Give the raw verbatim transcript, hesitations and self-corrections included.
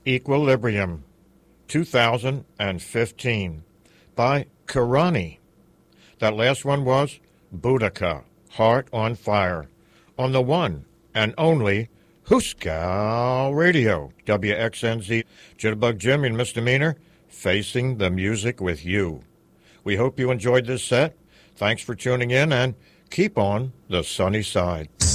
Equilibrium, two thousand fifteen, by Karani. That last one was Boudica, Heart on Fire, on the one and only Hooskow Radio, W X N Z, Jitterbug Jim and Misdemeanor, facing the music with you. We hope you enjoyed this set. Thanks for tuning in, and keep on the sunny side.